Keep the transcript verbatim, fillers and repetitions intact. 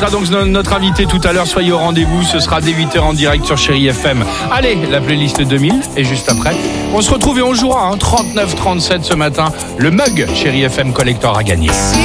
sera donc notre invité tout à l'heure. Soyez au rendez-vous. Ce sera dès huit heures en direct sur Chérie F M. Allez, la playlist deux mille. Et juste après, on se retrouve et on jouera. Hein, trente-neuf trente-sept ce matin. Le mug Chérie F M Collector à gagner.